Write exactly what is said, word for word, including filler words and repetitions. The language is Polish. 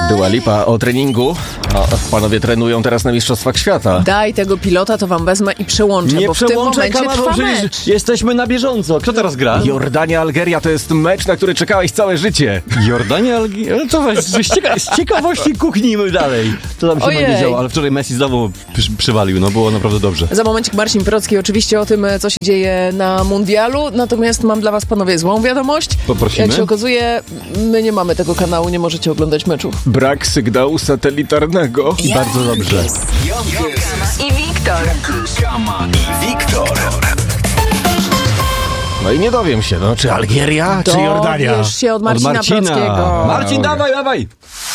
Dua Lipa o treningu. A panowie trenują teraz na Mistrzostwach Świata. Daj tego pilota, to wam wezmę i przełączę, Nie bo w tym momencie kamerą, trwa przecież mecz. jesteśmy na bieżąco. Kto teraz gra? Jordania, Algeria to jest mecz, na który czekałeś całe życie. Jordania, Algeria? Co weź, z, cieka- z ciekawości kuchnijmy dalej. To tam się Ojej. będzie działo, ale wczoraj Messi znowu przy, przywalił, no było naprawdę dobrze. Za momencik Marcin Procki oczywiście o tym, co się dzieje na mundialu, natomiast mam dla was, panowie, złą wiadomość. Poprosimy. Jak się okazuje, my nie mamy tego kanału, nie możecie oglądać meczów. Brak sygnału satelitarnego. I bardzo dobrze. I Wiktor. I Wiktor. No i nie dowiem się, no czy Algeria, czy Jordania. Dowiesz się od Marcina, Od Marcina. Prockiego. Marcin, dawaj, dawaj!